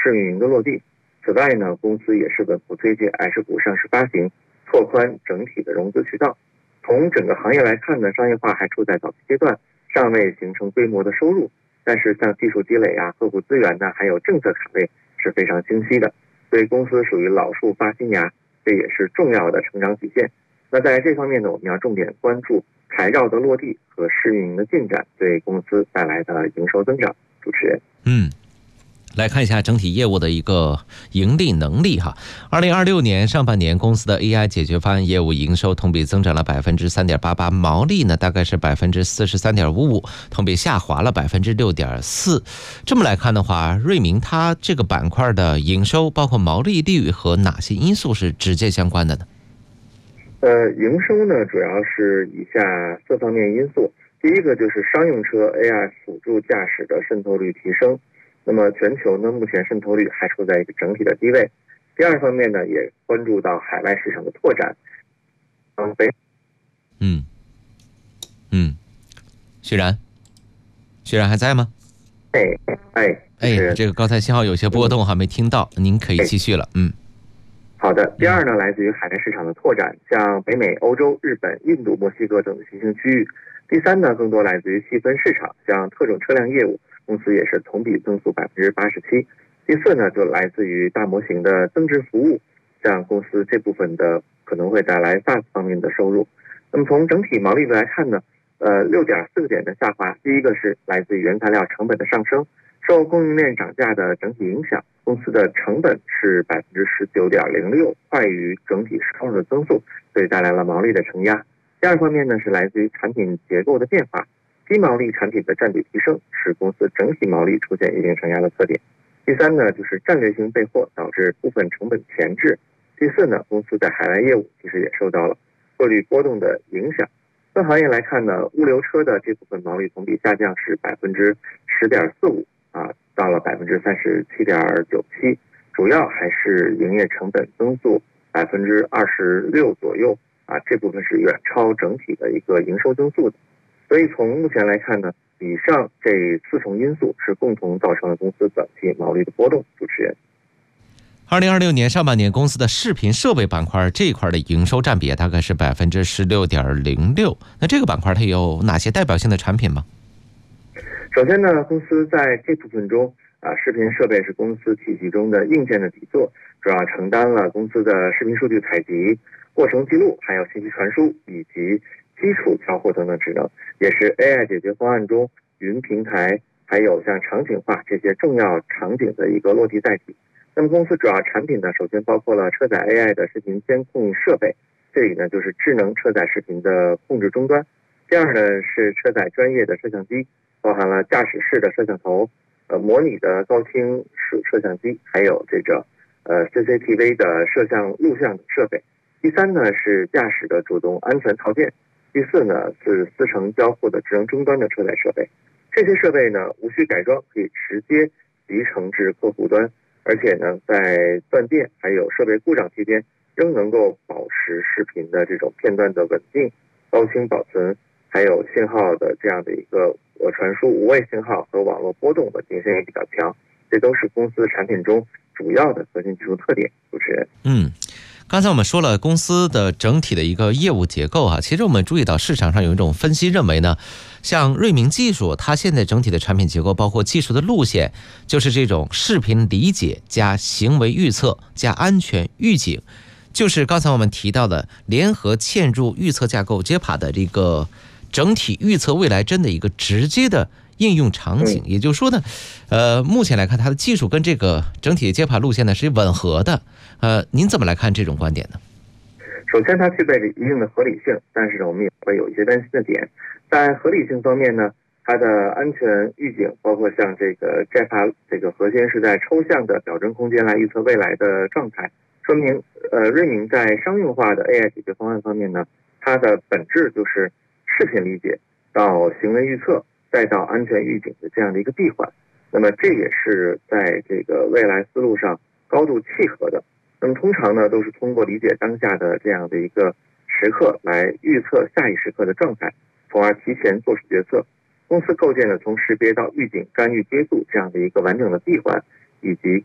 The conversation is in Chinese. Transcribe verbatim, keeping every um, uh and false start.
试运营的落地。此外呢，公司也是稳步推进 H 股上市发行，拓宽整体的融资渠道。从整个行业来看呢，商业化还处在早期阶段，尚未形成规模的收入。但是像技术积累啊、客户资源呢，还有政策卡位是非常清晰的，所以公司属于老树发新芽，这也是重要的成长体现。那在这方面呢，我们要重点关注牌照的落地和试运营的进展对公司带来的营收增长。主持人， 嗯。来看一下整体业务的一个盈利能力哈。二零二六年上半年，公司的 A I 解决方案业务营收同比增长了百分之三点八八，毛利呢大概是百分之四十三点五五，同比下滑了百分之六点四。这么来看的话，瑞明它这个板块的营收包括毛利率和哪些因素是直接相关的呢？ 呃，营收呢主要是以下四方面因素。第一个就是商用车 A I 辅助驾驶的渗透率提升。那么全球呢，目前渗透率还处在一个整体的低位。第二方面呢，也关注到海外市场的拓展。嗯，北， 嗯，嗯，薛然，薛然还在吗？ 哎哎哎，这个刚才信号有些波动哈，没听到，您可以继续了。嗯， 好的。第二呢，来自于海外市场的拓展，像北美、欧洲、日本、印度、墨西哥等的新兴区域。第三呢，更多来自于细分市场，像特种车辆业务。公司也是同比增速百分之八十七。第四呢，就来自于大模型的增值服务，像公司这部分的可能会带来 SaaS 方面的收入。那么从整体毛利率来看呢，呃，六点四个点的下滑，第一个是来自于原材料成本的上升，受供应链涨价的整体影响，公司的成本是百分之十九点零六，快于整体收入的增速，所以带来了毛利的承压。第二方面呢，是来自于产品结构的变化。低毛利产品的占比提升，使公司整体毛利出现一定承压的特点。第三呢，就是战略性备货导致部分成本前置。第四呢，公司在海外业务其实也受到了汇率波动的影响。分行业来看呢，物流车的这部分毛利同比下降是百分之十点四五啊，到了百分之三十七点九七，主要还是营业成本增速百分之二十六左右啊，这部分是远超整体的一个营收增速的。所以从目前来看呢，以上这四重因素是共同造成了公司短期毛利的波动。主持人， 二零二六年上半年公司的视频设备板块这一块的营收占比大概是百分之十六点零六。那这个板块它有哪些代表性的产品吗？ 首先呢，公司在这部分中啊，视频设备是公司体系中的硬件的底座，主要承担了公司的视频数据采集、过程记录，还有信息传输以及基础交互等等职能，也是 A I 解决方案中云平台还有像场景化这些重要场景的一个落地载体。那么公司主要产品呢，首先包括了车载 A I 的视频监控设备，这里呢就是智能车载视频的控制终端。第二呢是车载专业的摄像机，包含了驾驶室的摄像头、呃模拟的高清摄摄像机，还有这个呃 C C T V 的摄像录像等设备。第三呢是驾驶的主动安全套件。第四呢是私城交互的智能终端的车载设备，这些设备呢无需改装，可以直接集成至客户端，而且呢在断电还有设备故障期间，仍能够保持视频的这种片段的稳定、高清保存，还有信号的这样的一个呃传输无位信号和网络波动稳定性也比较强，这都是公司产品中主要的核心技术特点。主持人， 嗯。刚才我们说了公司的整体的一个业务结构哈，其实我们注意到市场上有一种分析认为呢，像瑞明技术它现在整体的产品结构包括技术的路线，就是这种视频理解加行为预测加安全预警，就是刚才我们提到的联合嵌入预测架构 J P A 的这个整体预测未来真的一个直接的应用场景。也就是说呢，呃，目前来看它的技术跟这个整体的 J P A 路线呢是吻合的。呃，您怎么来看这种观点呢？ 首先，它具备了一定的合理性，但是呢，我们也会有一些担心的点。在合理性方面呢，它的安全预警，包括像这个 J P A 这个核心是在抽象的表征空间来预测未来的状态，说明呃，瑞明在商用化的 A I 解决方案方面呢，它的本质就是视频理解到行为预测，再到安全预警的这样的一个闭环。那么这也是在这个未来思路上高度契合的。那么通常呢，都是通过理解当下的这样的一个时刻来预测下一时刻的状态，从而提前做出决策。公司构建了从识别到预警、干预、接度这样的一个完整的闭环，以及